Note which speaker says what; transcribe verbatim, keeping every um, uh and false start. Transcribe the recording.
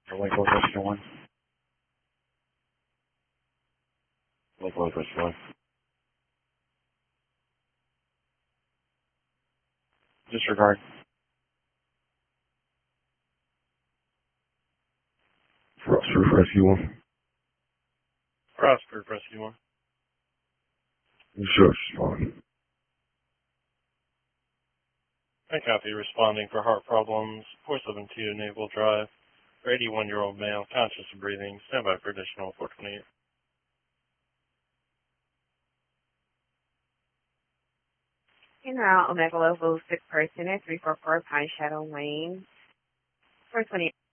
Speaker 1: Lake Rescue one. Lake Rescue one. Disregard.
Speaker 2: Frost Roof Rescue one.
Speaker 3: Frost Roof Rescue one.
Speaker 2: Research respond.
Speaker 3: I copy, responding for heart problems, four seven two Naval Drive, for eighty-one-year-old male, conscious of breathing, stand by for additional four twenty-eight.
Speaker 4: En route, Omega Local, sick person at three four four Pine Shadow Lane. four twenty-eight.